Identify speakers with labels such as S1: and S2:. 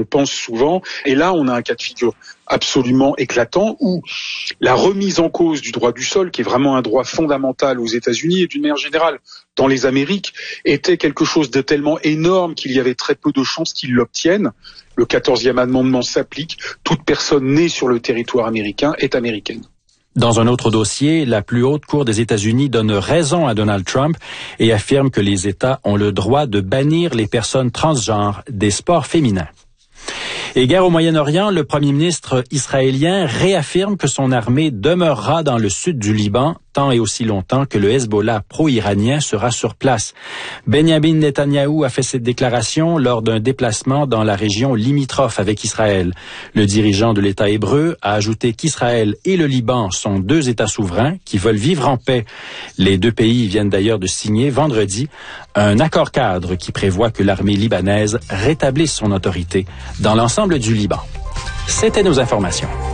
S1: l'on pense souvent. Et là, on a un cas de figure absolument éclatant où la remise en cause du droit du sol, qui est vraiment un droit fondamental aux États-Unis et d'une manière générale dans les Amériques, était quelque chose de tellement énorme qu'il y avait très peu de chances qu'ils l'obtiennent. Le 14e amendement s'applique. Toute personne née sur le territoire américain est américaine.
S2: Dans un autre dossier, la plus haute cour des États-Unis donne raison à Donald Trump et affirme que les États ont le droit de bannir les personnes transgenres des sports féminins. Et guerre au Moyen-Orient, le premier ministre israélien réaffirme que son armée demeurera dans le sud du Liban tant et aussi longtemps que le Hezbollah pro-iranien sera sur place. Benyamin Netanyahou a fait cette déclaration lors d'un déplacement dans la région limitrophe avec Israël. Le dirigeant de l'État hébreu a ajouté qu'Israël et le Liban sont deux États souverains qui veulent vivre en paix. Les deux pays viennent d'ailleurs de signer vendredi un accord cadre qui prévoit que l'armée libanaise rétablisse son autorité dans l'ensemble du Liban. C'était nos informations.